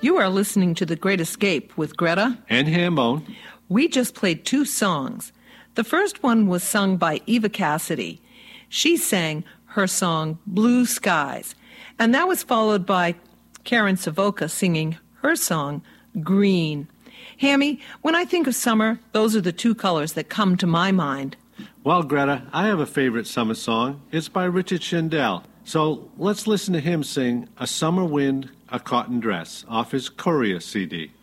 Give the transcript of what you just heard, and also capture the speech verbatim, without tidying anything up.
You are listening to The Great Escape with Greta and Hambone. We just played two songs. The first one was sung by Eva Cassidy. She sang her song Blue Skies, and that was followed by Karen Savoca singing her song Green. Hammy, when I think of summer, those are the two colors that come to my mind. Well, Greta, I have a favorite summer song. It's by Richard Shendell. So let's listen to him sing A Summer Wind, a Cotton Dress off his Courier C D.